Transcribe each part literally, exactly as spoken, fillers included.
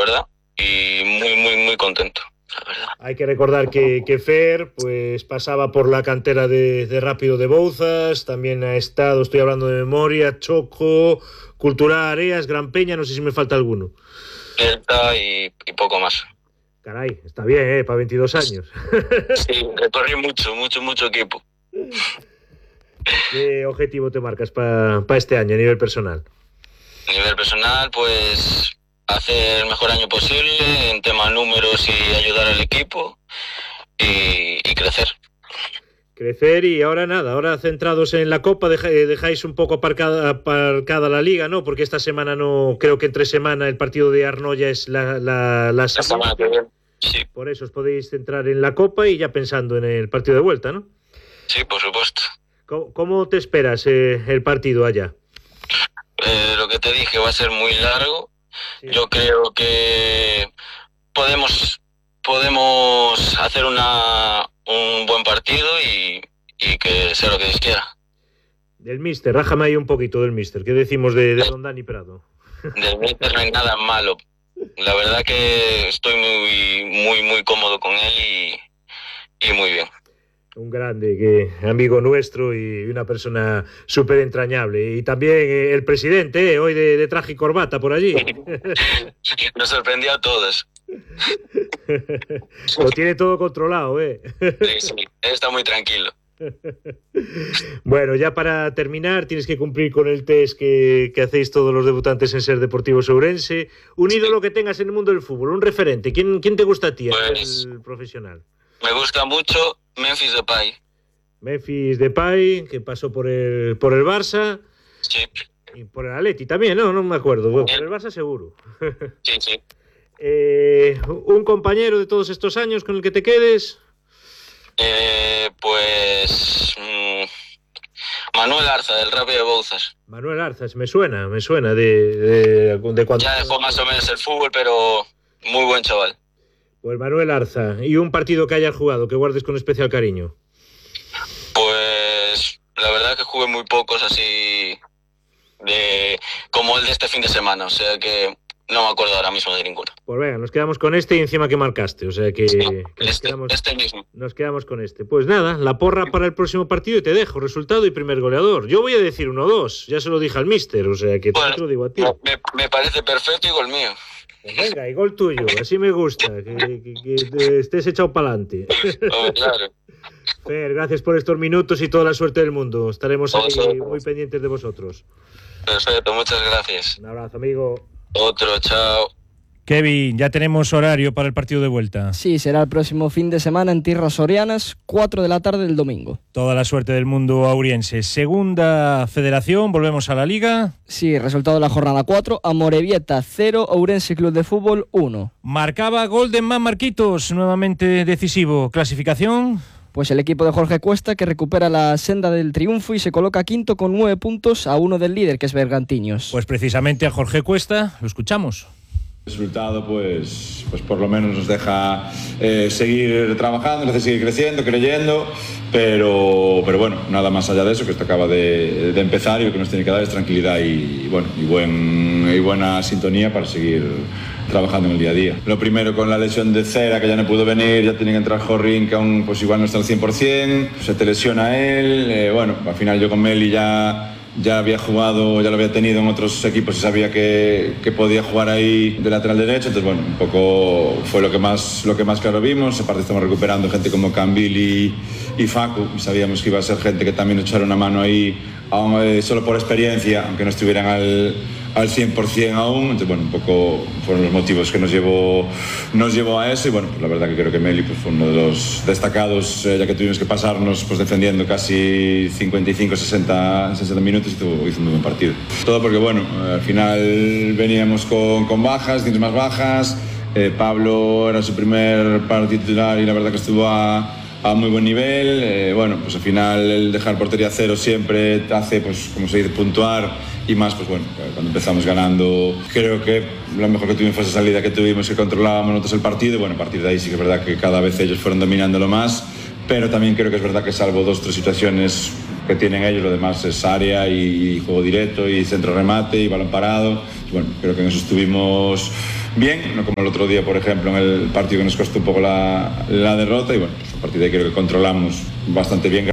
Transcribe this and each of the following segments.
verdad, y muy, muy, muy contento, la verdad. Hay que recordar que, que Fer pues pasaba por la cantera de, de Rápido de Bouzas, también ha estado, estoy hablando de memoria, Choco, Cultural Areas, Gran Peña, no sé si me falta alguno. Delta y, y poco más. Caray, está bien, ¿eh? Para veintidós años. Sí, recorrí mucho, mucho, mucho equipo. ¿Qué objetivo te marcas para pa este año a nivel personal? A nivel personal, pues hacer el mejor año posible en tema números y ayudar al equipo y, y crecer. Crecer y ahora nada, ahora centrados en la Copa, dejáis un poco aparcada, aparcada la Liga, ¿no? Porque esta semana no, creo que entre semana el partido de Arnoya es la, la, la, la semana que viene. Sí. Por eso os podéis centrar en la Copa y ya pensando en el partido de vuelta, ¿no? Sí, por supuesto. ¿Cómo, cómo te esperas eh, el partido allá? Eh, lo que te dije, va a ser muy largo. Sí. Yo creo que podemos, podemos hacer una... un buen partido y, y que sea lo que Dios quiera. Del míster, rájame ahí un poquito del míster. ¿Qué decimos de, de don Dani Prado? Del míster no hay nada malo. La verdad que estoy muy, muy, muy cómodo con él y, y muy bien. Un grande, que amigo nuestro y una persona súper entrañable. Y también eh, el presidente, eh, hoy de, de traje y corbata por allí. Nos sorprendió a todos. Lo tiene todo controlado, ¿eh? Sí, sí, está muy tranquilo. Bueno, ya para terminar, tienes que cumplir con el test que, que hacéis todos los debutantes en Ser Deportivos Ourense. Un ídolo que tengas en el mundo del fútbol, un referente. ¿Quién, quién te gusta a ti, pues, el profesional? Me gusta mucho Memphis Depay. Memphis Depay, que pasó por el, por el Barça. Sí. Y por el Atleti también, ¿no? No me acuerdo. Bueno, por el Barça seguro. Sí, sí. Eh, ¿Un compañero de todos estos años con el que te quedes? Eh, pues... Mmm, Manuel Arza, del Rápido de Bouzas. Manuel Arzas, me suena, me suena de, de, de cuando... Ya dejó más o menos el fútbol, pero muy buen chaval. Pues Manuel Arza, ¿y un partido que hayas jugado, que guardes con especial cariño? Pues la verdad que jugué muy pocos así de como el de este fin de semana, o sea que no me acuerdo ahora mismo de ninguno. Pues venga, nos quedamos con este y encima que marcaste, o sea que, sí, que este, nos, quedamos, este mismo. Nos quedamos con este. Pues nada, la porra para el próximo partido y te dejo, resultado y primer goleador. Yo voy a decir uno dos, ya se lo dije al míster, o sea que bueno, te lo digo a ti. Me, me parece perfecto y gol mío. Pues venga, y gol tuyo, así me gusta, que, que, que estés echado para adelante. Oh, claro. Fer, gracias por estos minutos y toda la suerte del mundo. Estaremos ahí muy pendientes de vosotros. Perfecto, muchas gracias. Un abrazo, amigo. Otro, chao. Kevin, ya tenemos horario para el partido de vuelta. Sí, será el próximo fin de semana en tierras sorianas, cuatro de la tarde del domingo. Toda la suerte del mundo auriense. Segunda federación, volvemos a la Liga. Sí, resultado de la jornada cuatro, Amorebieta cero, Ourense Club de Fútbol uno. Marcaba Goldenman Marquitos, nuevamente decisivo. ¿Clasificación? Pues el equipo de Jorge Cuesta, que recupera la senda del triunfo y se coloca quinto con nueve puntos a uno del líder, que es Bergantiños. Pues precisamente a Jorge Cuesta lo escuchamos. El resultado pues, pues por lo menos nos deja eh, seguir trabajando, nos hace seguir creciendo, creyendo, pero, pero bueno, nada más allá de eso, que esto acaba de, de empezar y lo que nos tiene que dar es tranquilidad y, y, bueno, y, buen, y buena sintonía para seguir trabajando en el día a día. Lo primero con la lesión de Cera, que ya no pudo venir, ya tiene que entrar Jorrín, que aún pues igual no está al cien por ciento, se te lesiona él, eh, bueno, al final yo con Meli ya... Ya había jugado, ya lo había tenido en otros equipos y sabía que, que podía jugar ahí de lateral derecho, entonces bueno, un poco fue lo que más, lo que más claro vimos. Aparte estamos recuperando gente como Cambil y, y Facu, y sabíamos que iba a ser gente que también echara una mano ahí, aún, eh, solo por experiencia, aunque no estuvieran al, al cien por ciento aún. Entonces bueno, un poco fueron los motivos que nos llevó, nos llevó a eso y bueno, pues la verdad que creo que Meli pues, fue uno de los destacados, eh, ya que tuvimos que pasarnos pues, defendiendo casi cincuenta y cinco, sesenta minutos y tuvo, hizo un muy buen partido. Todo porque bueno, al final veníamos con, con bajas, tienes más bajas, eh, Pablo era su primer partido titular y la verdad que estuvo a, a muy buen nivel, eh, bueno, pues al final el dejar portería cero siempre te hace, pues como se dice, puntuar y más, pues bueno, cuando empezamos ganando, creo que lo mejor que tuvimos fue esa salida que tuvimos, que controlábamos nosotros el partido, y bueno, a partir de ahí sí que es verdad que cada vez ellos fueron dominándolo más, pero también creo que es verdad que salvo dos o tres situaciones que tienen ellos, lo demás es área y, y juego directo y centro remate y balón parado, y bueno, creo que en eso estuvimos bien, no como el otro día, por ejemplo, en el partido que nos costó un poco la, la derrota, y bueno, pues a partir de ahí creo que controlamos bastante bien.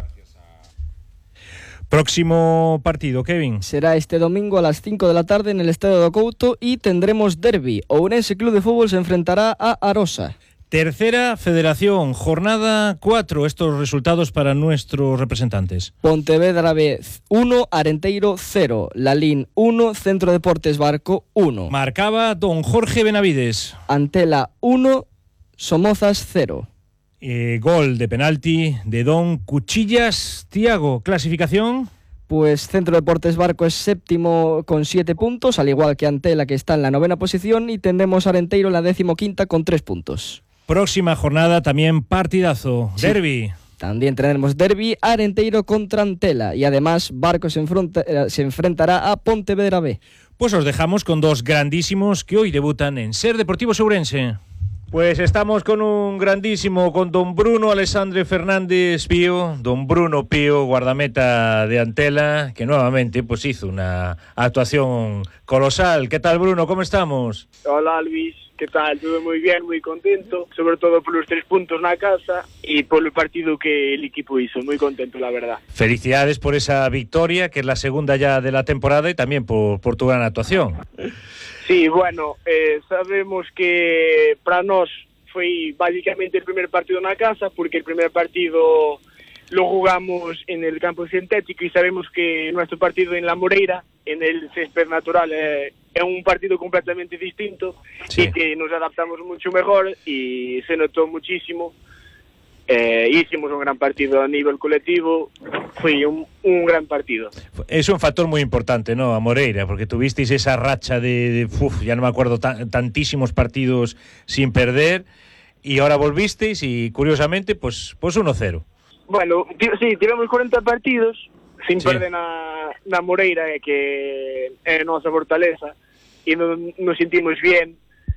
Próximo partido, Kevin. Será este domingo a las cinco de la tarde en el Estadio do Couto y tendremos derbi. Ourense Club de Fútbol se enfrentará a Arosa. Tercera Federación, jornada cuatro, estos resultados para nuestros representantes. Pontevedra B uno, Arenteiro cero, Lalín uno, Centro Deportes Barco uno. Marcaba don Jorge Benavides. Antela uno, Somozas cero. Eh, gol de penalti de don Cuchillas Tiago. ¿Clasificación? Pues Centro Deportes Barco es séptimo con siete puntos, al igual que Antela, que está en la novena posición, y tendremos a Arenteiro en la decimoquinta con tres puntos. Próxima jornada también partidazo, sí. Derbi. También tendremos derbi, Arenteiro contra Antela, y además Barco se, enfrenta, se enfrentará a Pontevedra B. Pues os dejamos con dos grandísimos que hoy debutan en Ser Deportivo Ourense. Pues estamos con un grandísimo, con don Bruno Alessandre Fernández Pío, don Bruno Pío, guardameta de Antela, que nuevamente pues hizo una actuación colosal. ¿Qué tal, Bruno? ¿Cómo estamos? Hola, Luis. ¿Qué tal? Todo muy bien, muy contento, sobre todo por los tres puntos en la casa y por el partido que el equipo hizo. Muy contento, la verdad. Felicidades por esa victoria, que es la segunda ya de la temporada, y también por, por tu gran actuación. Sí, bueno, eh, sabemos que para nos fue básicamente el primer partido en la casa, porque el primer partido lo jugamos en el campo sintético y sabemos que nuestro partido en La Moreira, en el césped natural, eh, es un partido completamente distinto, sí. Y que nos adaptamos mucho mejor y se notó muchísimo. Eh, hicimos un gran partido a nivel colectivo, fue un, un gran partido. Es un factor muy importante, ¿no?, a Moreira, porque tuvisteis esa racha de, de uf, ya no me acuerdo, ta, tantísimos partidos sin perder, y ahora volvisteis y curiosamente pues pues uno cero. Bueno, sí, tivemos cuarenta partidos sin sí. perder na, na Moreira, que é a nosa fortaleza, e nos, nos sentimos bien,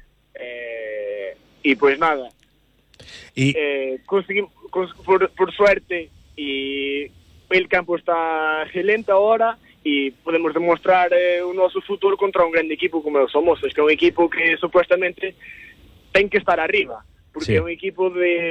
eh, e pues nada. Y eh, conseguimos, por, por suerte, y el campo está excelente ahora y podemos demostrar eh, o noso futuro contra un grande equipo como o Somozas, que é un equipo que supuestamente ten que estar arriba, porque sí. É un equipo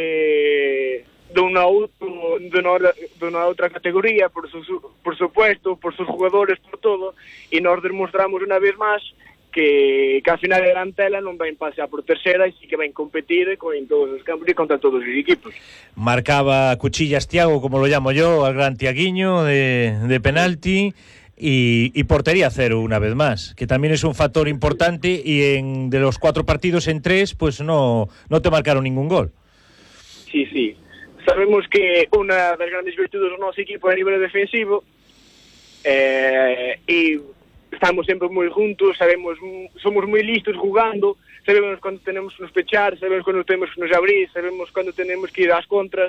de de una, de una, de una otra categoría, por, su, por supuesto, por sus jugadores, por todo, y nos demostramos una vez más que, que a final de Antela non vai pasear por tercera e sí que vai competir con, en todos os campos e contra todos os equipos. Marcaba Cuchillas Tiago, como lo llamo yo, al gran Tiaguiño de, de penalti, y, y portería cero una vez más, que también es un factor importante, y en de los cuatro partidos en tres pues no, no te marcaron ningún gol. Sí, sí. Sabemos que unha das grandes virtudes do noso equipo é a nivel defensivo, eh, e estamos sempre moi juntos, sabemos, somos moi listos jugando, sabemos cando tenemos que nos pechar, sabemos cando tenemos que nos abrir, sabemos cando tenemos que ir ás contras,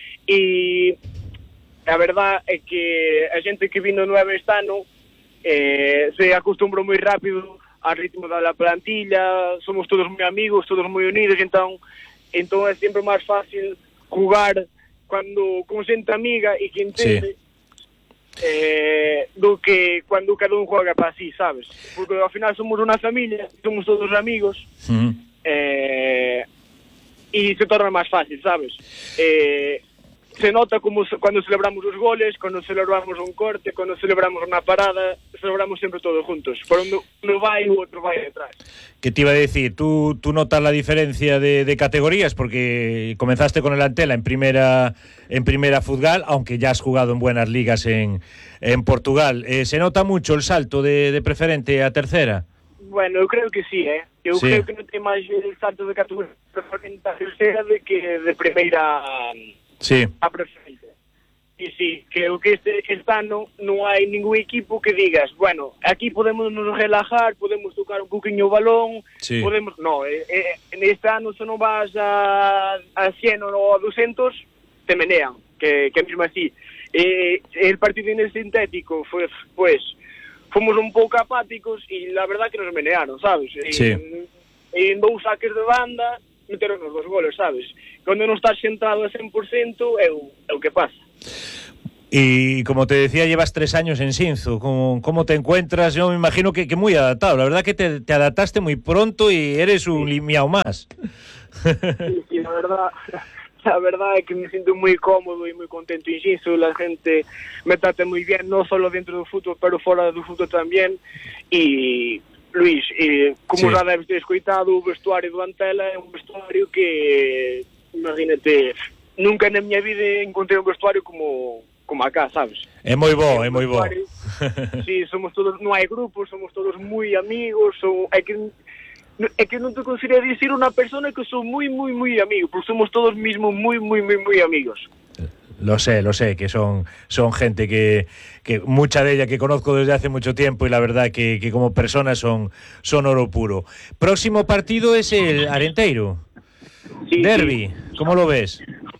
e a verdad é que a xente que vino nueva este ano eh, se acostumbrou moi rápido ao ritmo da plantilla, somos todos moi amigos, todos moi unidos, entón, entón é sempre máis fácil jugar cuando con xente amiga e que entende, sí. eh, do que cuando cada un juega para sí, sabes? Porque ao final somos unha familia, somos todos amigos, uh-huh. eh, e se torna máis fácil, sabes? Eh, se nota como cuando celebramos os goles, cuando celebramos un corte, cuando celebramos unha parada, celebramos sempre todos juntos. Por uno, uno vai e o outro vai detrás. ¿Qué te iba a decir? ¿Tú, tú notas la diferencia de, de categorías? Porque comenzaste con el Antela en primera en primera Futgal, aunque ya has jugado en buenas ligas en, en Portugal. Eh, ¿Se nota mucho el salto de, de preferente a tercera? Bueno, eu creo que sí, eh? Eu sí. creo que non ten máis el salto de categoría preferente a tercera de que de primeira... Sí. A preferente. E sí, creo que este, este ano non hai ningún equipo que digas, bueno, aquí podemos nos relajar, podemos tocar un poquinho o balón, sí. podemos... No, eh, eh, este ano se non vas a, a cien ou a doscientos, te menean, que, que mesmo así. Eh, el partido en el sintético, foi, pues, fomos un pouco apáticos e la verdad que nos menearon, sabes? Sí. En, en dous saques de banda, meteron os dos goles, sabes? Cando non estás sentado a cen por cento é o, é o que pasa. Y como te decía, llevas tres años en Xinzo. ¿Cómo, cómo te encuentras? Yo me imagino que, que muy adaptado. La verdad que te, te adaptaste muy pronto y eres un limiao más. Sí, sí, la verdad, la verdad es que me siento muy cómodo y muy contento en Xinzo. La gente me trata muy bien, no solo dentro del fútbol, pero fuera del fútbol también. Y Luis, eh, como sí. já deves ter escoitado, o vestuario do Antela é un vestuario que, imagínate, nunca na miña vida encontrei un vestuario como como acá, sabes? É moi bo, é moi bo. Sí, somos todos, non hai grupos, somos todos moi amigos, son, é que é que non te consigo dicir unha persona que son moi, moi, moi amigos, porque somos todos mismo moi, moi, moi, moi amigos. Lo sé, lo sé, que son, son gente que, que mucha de ella que conozco desde hace mucho tiempo y la verdad que, que como personas son, son oro puro. Próximo partido es el Arenteiro. Sí, Derbi, sí. ¿cómo lo ves?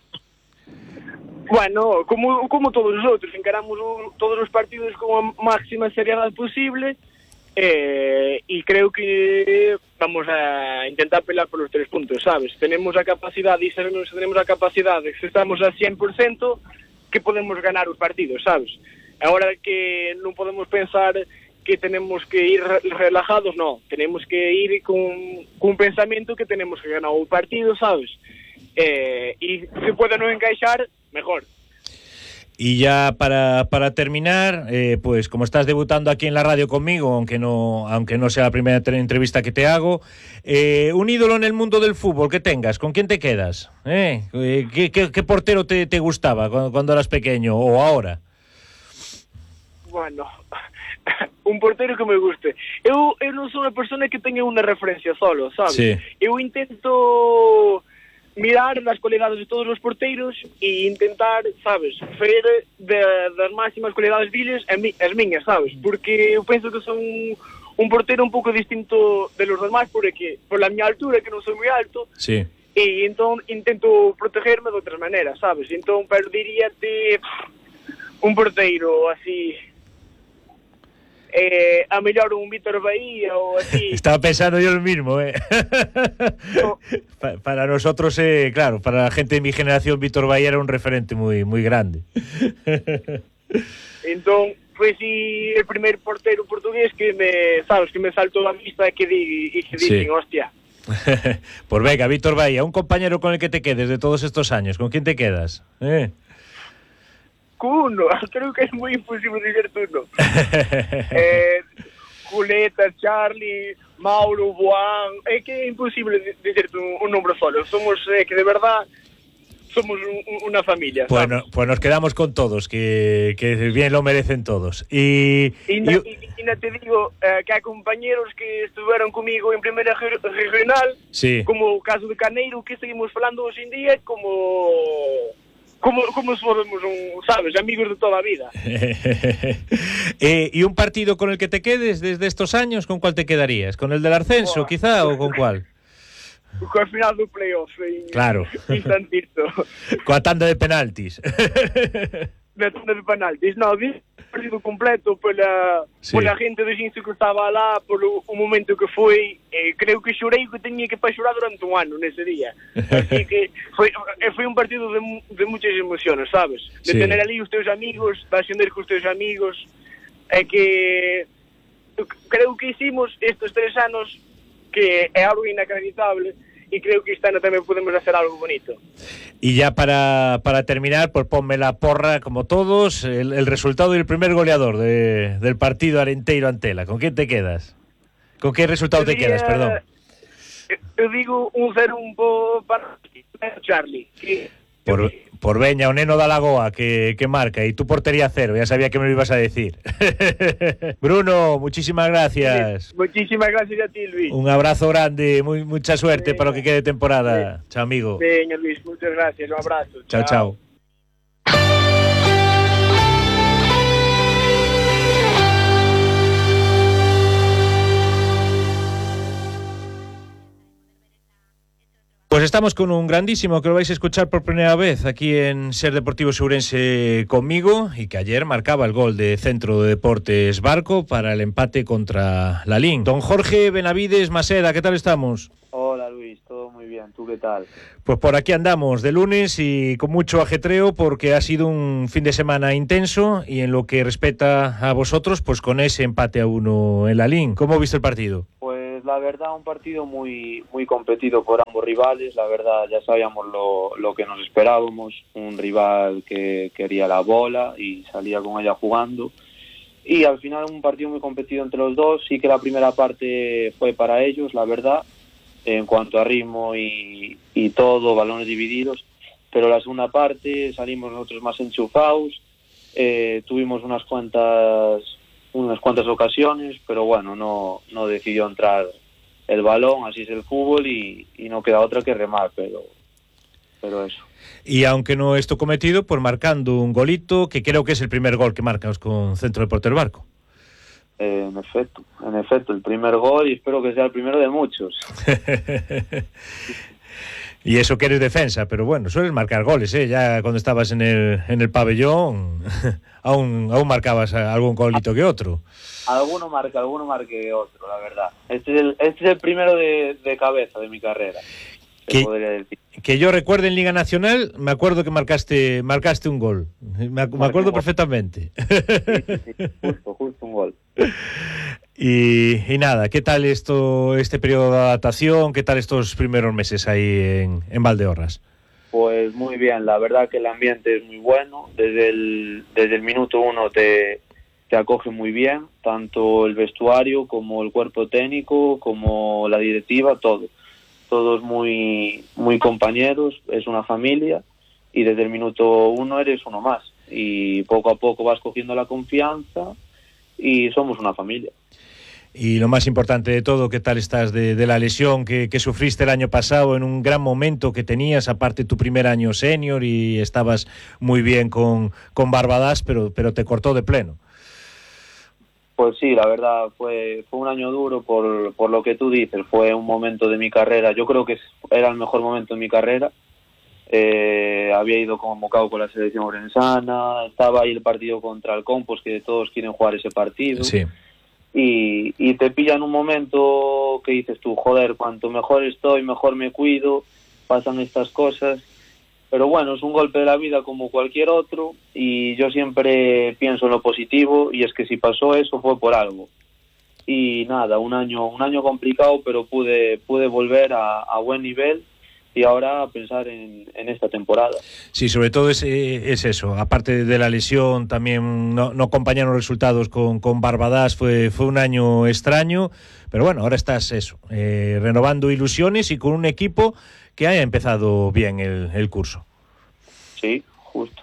Bueno, como, como todos nosotros, encaramos todos los partidos con la máxima seriedad posible eh, y creo que vamos a intentar pelear por los tres puntos, ¿sabes? Tenemos la capacidad, y sabemos que tenemos la capacidad de que estamos al cien por ciento que podemos ganar los partidos, ¿sabes? Ahora que no podemos pensar que tenemos que ir relajados, no, tenemos que ir con, con un pensamiento que tenemos que ganar un partido, ¿sabes? Eh, y si puede no encaixar, mejor. Y ya para, para terminar, eh, pues como estás debutando aquí en la radio conmigo, aunque no, aunque no sea la primera entrevista que te hago, eh, un ídolo en el mundo del fútbol que tengas, ¿con quién te quedas? ¿Eh? ¿Qué, qué, qué portero te, te gustaba cuando, cuando eras pequeño o ahora? Bueno, un portero que me guste. Eu, eu non sou unha persona que teña unha referencia solo, sabes? Sí. Eu intento mirar las cualidades de todos os porteiros e intentar, sabes, fer de, das máximas cualidades deles as, mi, as miñas, sabes? Porque eu penso que son un, un portero un pouco distinto de los demás porque por la miña altura, que non sou moi alto, sí. E entón intento protegerme de outras maneras, sabes? Entón, pero diríate un porteiro así... Eh, a mellor un Vítor Bahía ou así. Estaba pensando yo lo mismo, eh. No. Pa para nosotros, eh, claro, para la gente de mi generación, Vítor Bahía era un referente muy, muy grande. Entón, foi si el primer portero portugués que me, sabes, que me saltou a vista e que, di, e que dicen, sí. Hostia. Pues venga, Vítor Bahía, un compañero con el que te quedes de todos estos años, ¿con quién te quedas? ¿Eh? Uno, creo que es muy imposible decirte uno. eh, Juleta, Charlie, Mauro, Boan, es que es imposible decirte un, un nombre solo. Somos, eh, que de verdad, somos un, una familia. Pues, no, pues nos quedamos con todos, que, que bien lo merecen todos. Y, y, y, y, y no te digo eh, que hay compañeros que estuvieron conmigo en primera regional, sí. Como el caso de Caneiro, que seguimos hablando hoy en día, como... Como, como somos, un, sabes, amigos de toda la vida. eh, ¿Y un partido con el que te quedes desde estos años? ¿Con cuál te quedarías? ¿Con el del ascenso, oh, quizá, o con cuál? Con el final del playoff. Y, claro. Instantito. Con la tanda de penaltis. De tanda de penaltis. No, vi el partido completo pola, sí. Pola gente de Xinzo que estaba lá, polo o momento que foi. Eh, creo que xorei que tenía que para xorar durante un ano nese día. Así que foi, foi un partido de, de muchas emociones, sabes? De sí. Tener ali os teus amigos, de ascender cos teus amigos. É eh, que creo que hicimos estes tres anos que é algo inacreditable y creo que este año también podemos hacer algo bonito. Y ya para, para terminar, pues ponme la porra, como todos, el, el resultado y el primer goleador de, del partido Arenteiro-Antela. ¿Con quién te quedas? ¿Con qué resultado diría, te quedas, perdón? Yo digo un cero un po para Charlie. Que, por, por veña, o neno da Lagoa que, que marca, y tu portería cero, ya sabía que me lo ibas a decir. Bruno, muchísimas gracias. Sí, muchísimas gracias a ti, Luis. Un abrazo grande, muy, mucha suerte Venga. para lo que quede de temporada. Sí. Chao, amigo. Venga, Luis, muchas gracias, un abrazo. Chao, chao. chao. Pues estamos con un grandísimo que lo vais a escuchar por primera vez aquí en Ser Deportivo Ourense conmigo y que ayer marcaba el gol de Centro de Deportes Barco para el empate contra Lalín. Don Jorge Benavides Maseda, ¿qué tal estamos? Hola Luis, Todo muy bien, ¿tú qué tal? Pues por aquí andamos de lunes y con mucho ajetreo porque ha sido un fin de semana intenso y en lo que respecta a vosotros, pues con ese empate a uno en Lalín. ¿Cómo viste el partido? Pues la verdad, un partido muy muy competido por ambos rivales. La verdad, ya sabíamos lo, lo que nos esperábamos. Un rival que quería la bola y salía con ella jugando. Y al final un partido muy competido entre los dos. Sí que la primera parte fue para ellos, la verdad, en cuanto a ritmo y, y todo, balones divididos, pero la segunda parte salimos nosotros más enchufados, eh, tuvimos unas cuantas unas cuantas ocasiones, pero bueno, no, no decidió entrar el balón, así es el fútbol y, y no queda otra que remar, pero, pero eso. Y aunque no esto cometido, pues marcando un golito, que creo que es el primer gol que marcas con Centro de Porter Barco. Eh, en efecto, en efecto, el primer gol y espero que sea el primero de muchos. Y eso que eres defensa, pero bueno, sueles marcar goles, ¿eh? Ya cuando estabas en el, en el pabellón, aún, aún marcabas algún golito que otro. Alguno marca, alguno marque otro, la verdad. Este es el, este es el primero de, de cabeza de mi carrera. Que, que yo recuerde en Liga Nacional, me acuerdo que marcaste marcaste un gol. Me, me acuerdo perfectamente. Sí, sí, sí, justo, justo un gol. Y, y nada, ¿qué tal esto este periodo de adaptación? ¿Qué tal estos primeros meses ahí en, en Valdeorras? Pues muy bien, la verdad que el ambiente es muy bueno. Desde el, desde el minuto uno te, te acoge muy bien, tanto el vestuario como el cuerpo técnico, como la directiva, todo. Todos muy muy compañeros, es una familia y desde el minuto uno eres uno más y poco a poco vas cogiendo la confianza y somos una familia. Y lo más importante de todo, ¿qué tal estás de, de la lesión que, que sufriste el año pasado en un gran momento que tenías, aparte tu primer año senior y estabas muy bien con, con Barbadas, pero, pero te cortó de pleno? Pues sí, la verdad fue fue un año duro por, por lo que tú dices, fue un momento de mi carrera, yo creo que era el mejor momento de mi carrera, eh, había ido convocado con la selección orensana, estaba ahí el partido contra el Compos, que todos quieren jugar ese partido, sí. y, y te pilla en un momento que dices tú, joder, cuanto mejor estoy, mejor me cuido, pasan estas cosas. Pero bueno, es un golpe de la vida como cualquier otro y yo siempre pienso en lo positivo y es que si pasó eso fue por algo. Y nada, un año un año complicado, pero pude pude volver a, a buen nivel y ahora pensar en, en esta temporada. Sí, sobre todo es, es eso. Aparte de la lesión, también no, no acompañaron resultados con, con Barbadas, fue, fue un año extraño, pero bueno, ahora estás eso, eh, renovando ilusiones y con un equipo que haya empezado bien el, el curso. Sí, justo.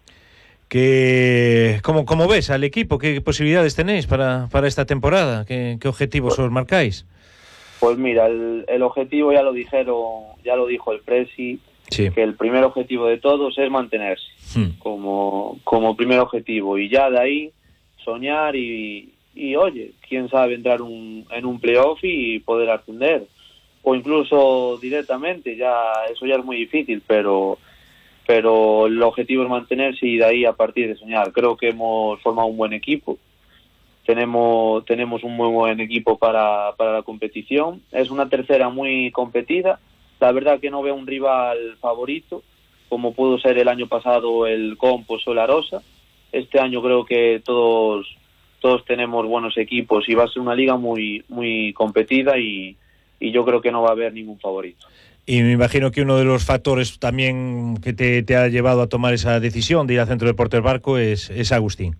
¿Qué, cómo, ¿Cómo ves al equipo? ¿Qué posibilidades tenéis para, para esta temporada? ¿Qué, qué objetivos pues, os marcáis? Pues mira, el, el objetivo ya lo dijeron, ya lo dijo el Presi, sí. Que el primer objetivo de todos es mantenerse hmm. como, como primer objetivo y ya de ahí soñar y, y oye, quién sabe entrar un, en un playoff y poder ascender. O incluso directamente, ya eso ya es muy difícil, pero pero el objetivo es mantenerse y de ahí a partir de soñar. Creo que hemos formado un buen equipo, tenemos tenemos un muy buen equipo para, para la competición, es una tercera muy competida, la verdad que no veo un rival favorito, como pudo ser el año pasado el Compos o la Rosa. Este año creo que todos todos tenemos buenos equipos y va a ser una liga muy muy competida y y yo creo que no va a haber ningún favorito. Y me imagino que uno de los factores también que te, te ha llevado a tomar esa decisión de ir al Centro de Porter Barco es, es Agustín.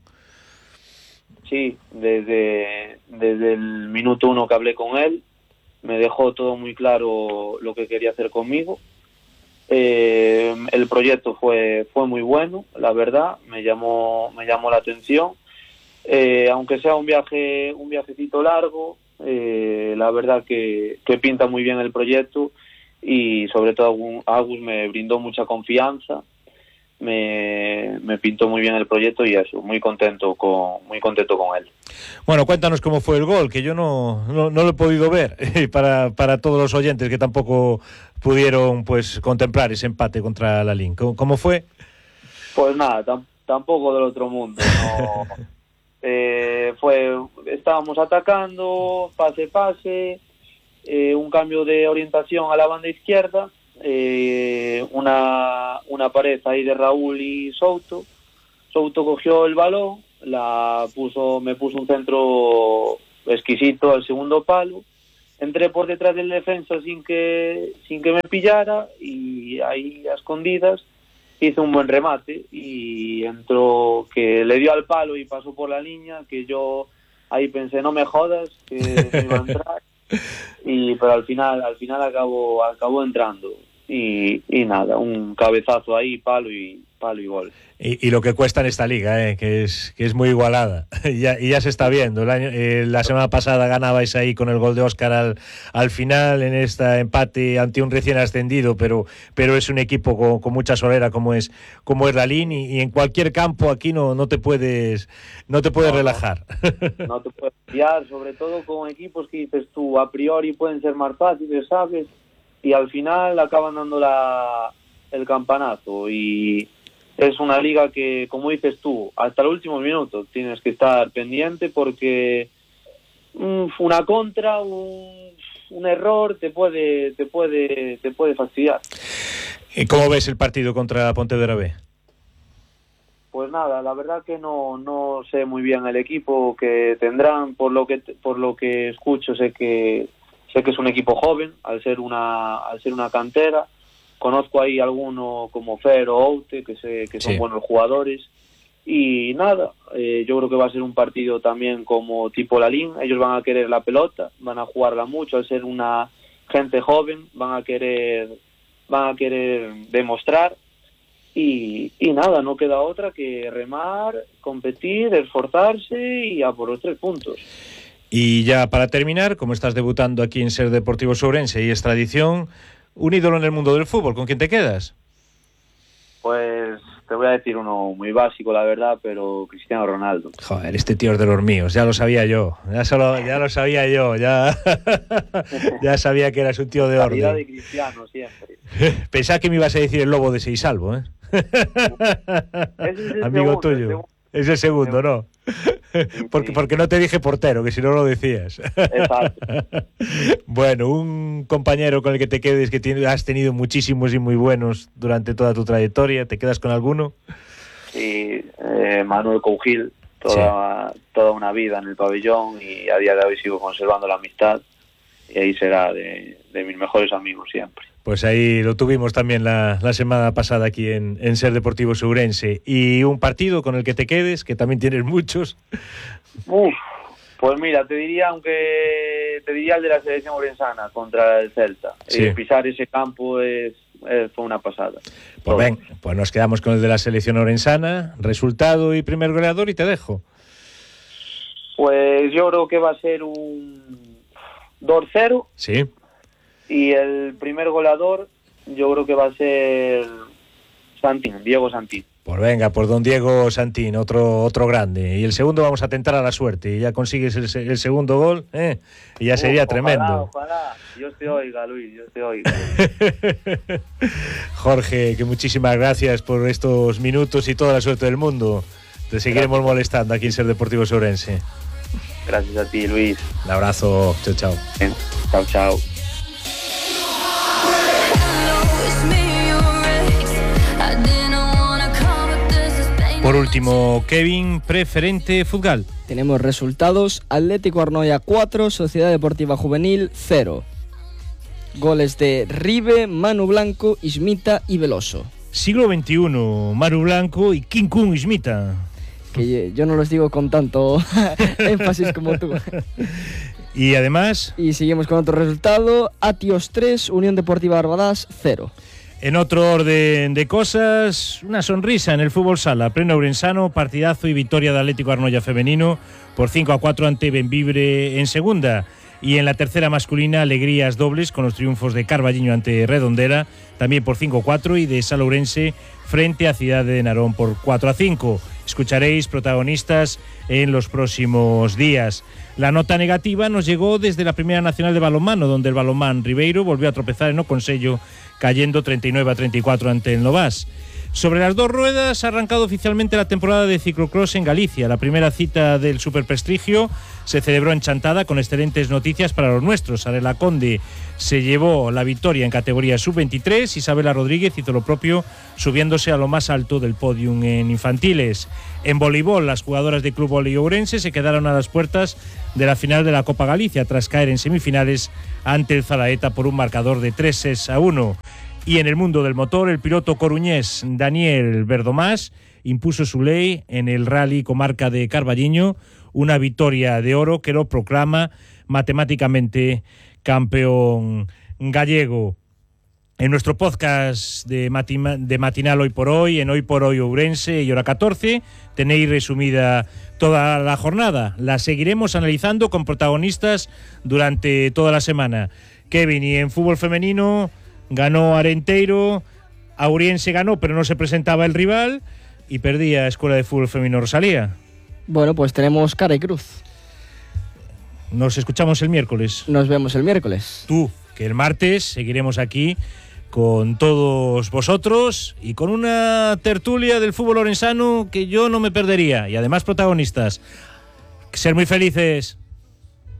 Sí, desde, desde el minuto uno que hablé con él, me dejó todo muy claro lo que quería hacer conmigo. Eh, el proyecto fue fue muy bueno, la verdad, me llamó me llamó la atención. Eh, aunque sea un viaje un viajecito largo, eh, la verdad que, que pinta muy bien el proyecto y sobre todo Agus me brindó mucha confianza, me, me pintó muy bien el proyecto y eso, muy contento con muy contento con él. Bueno, cuéntanos cómo fue el gol, que yo no, no, no lo he podido ver, para, para todos los oyentes que tampoco pudieron pues contemplar ese empate contra la Lalín. ¿Cómo, cómo fue? Pues nada, tam, tampoco del otro mundo, no... Eh, fue estábamos atacando pase pase eh, un cambio de orientación a la banda izquierda, eh, una, una pared ahí de Raúl y Souto. Souto cogió el balón, la puso, me puso un centro exquisito al segundo palo. Entré por detrás del defensa sin que sin que me pillara y ahí a escondidas hice un buen remate y entró, que le dio al palo y pasó por la línea, que yo ahí pensé, no me jodas, que me iba a entrar, y pero al final al final acabó acabó entrando y, y nada, un cabezazo ahí, palo y palo y gol. Y, y lo que cuesta en esta liga, eh, que es que es muy igualada. y, ya, y ya se está viendo. El año, eh, la semana pasada ganabais ahí con el gol de Óscar al, al final, en este empate ante un recién ascendido, pero pero es un equipo con, con mucha solera como es como es Lalín, y, y en cualquier campo aquí no, no te puedes no te puedes no, relajar. No, no te puedes fiar, sobre todo con equipos que dices tú, a priori pueden ser más fáciles, ¿sabes? Y al final acaban dando la, el campanazo, y es una liga que, como dices tú, hasta el último minuto tienes que estar pendiente, porque um, una contra, un, un error te puede te puede te puede fastidiar. ¿Y cómo ves el partido contra Pontevedra B? Pues nada, la verdad que no no sé muy bien el equipo que tendrán, por lo que por lo que escucho sé que sé que es un equipo joven, al ser una al ser una cantera. Conozco ahí alguno como Fer o Oute, que sé que son sí. buenos jugadores. Y nada, eh, yo creo que va a ser un partido también como tipo Lalín. Ellos van a querer la pelota, van a jugarla mucho, al ser una gente joven, van a querer van a querer demostrar. Y, y nada, no queda otra que remar, competir, esforzarse y a por los tres puntos. Y ya para terminar, como estás debutando aquí en Ser Deportivo Sourense y es tradición, un ídolo en el mundo del fútbol, ¿con quién te quedas? Pues te voy a decir uno muy básico, la verdad, pero Cristiano Ronaldo. Joder, este tío es de los míos, ya lo sabía yo, ya solo, ya lo sabía yo, ya, ya sabía que eras un tío de orden. Calidad de Cristiano siempre. Pensaba que me ibas a decir el lobo de Seisalvo, ¿eh? Es el amigo segundo, tuyo. Es el segundo, ¿no? Porque, porque no te dije portero, que si no lo decías. Exacto. Bueno, un compañero con el que te quedes, que tiene, has tenido muchísimos y muy buenos durante toda tu trayectoria, ¿te quedas con alguno? Sí, eh, Manuel Cougil, toda, sí. toda una vida en el pabellón, y a día de hoy sigo conservando la amistad, y ahí será de, de mis mejores amigos siempre. Pues ahí lo tuvimos también la, la semana pasada aquí en, en Ser Deportivo Sourense. ¿Y un partido con el que te quedes, que también tienes muchos? Uf, pues mira, te diría, aunque te diría el de la selección orensana contra el Celta. Sí. Eh, pisar ese campo es, es, fue una pasada. Pues Todo. ven, pues nos quedamos con el de la selección orensana, resultado y primer goleador, y te dejo. Pues yo creo que va a ser un dos cero. Sí. Y el primer goleador yo creo que va a ser Santín, Diego Santín. Pues venga, por don Diego Santín, otro otro grande. Y el segundo vamos a tentar a la suerte. Y ya consigues el, el segundo gol, ¿eh? Y ya sería uh, ojalá, tremendo. Ojalá, Dios te oiga, Luis, Dios te oiga. Jorge, que muchísimas gracias por estos minutos y toda la suerte del mundo. Te seguiremos gracias. molestando aquí en Ser Deportivo Sourense. Gracias a ti, Luis. Un abrazo, chao, chao. Bien. Chao, chao. Por último, Kevin, preferente fútbol. Tenemos resultados: Atlético Arnoia cuatro, Sociedad Deportiva Juvenil cero. Goles de Ribe, Manu Blanco, Ismita y Veloso. Siglo veintiuno, Manu Blanco y King Kong Ismita. Que yo no los digo con tanto énfasis como tú. Y además... Y seguimos con otro resultado: Atios tres, Unión Deportiva Barbadas cero. En otro orden de cosas, una sonrisa en el fútbol sala, pleno ourensano, partidazo y victoria de Atlético Arnoia femenino por cinco a cuatro ante Benvibre en segunda. Y en la tercera masculina, alegrías dobles con los triunfos de Carballiño ante Redondela, también por cinco a cuatro, y de Sala Ourense frente a Ciudad de Narón por cuatro a cinco. Escucharéis protagonistas en los próximos días. La nota negativa nos llegó desde la Primera Nacional de Balonmano, donde el Balonmán Ribeiro volvió a tropezar en O Consello, cayendo treinta y nueve a treinta y cuatro ante el Novás. Sobre las dos ruedas ha arrancado oficialmente la temporada de ciclocross en Galicia. La primera cita del superprestigio se celebró en Chantada con excelentes noticias para los nuestros. Arela Conde se llevó la victoria en categoría sub veintitrés. Isabela Rodríguez hizo lo propio, subiéndose a lo más alto del podium en infantiles. En voleibol, las jugadoras del Club Voley Ourense se quedaron a las puertas de la final de la Copa Galicia tras caer en semifinales ante el Zalaeta por un marcador de tres a uno. Y en el mundo del motor, el piloto coruñés Daniel Verdomás impuso su ley en el Rally Comarca de Carballiño, una victoria de oro que lo proclama matemáticamente campeón gallego. En nuestro podcast de, matima, de matinal Hoy por Hoy, en Hoy por Hoy Ourense y hora catorce, tenéis resumida toda la jornada. La seguiremos analizando con protagonistas durante toda la semana. Kevin, y en fútbol femenino ganó Arenteiro, Auriense ganó, pero no se presentaba el rival y perdía Escuela de Fútbol Femenino Rosalía. Bueno, pues tenemos cara y cruz. Nos escuchamos el miércoles. Nos vemos el miércoles. Tú, que el martes seguiremos aquí con todos vosotros y con una tertulia del fútbol orensano que yo no me perdería. Y además protagonistas. Ser muy felices.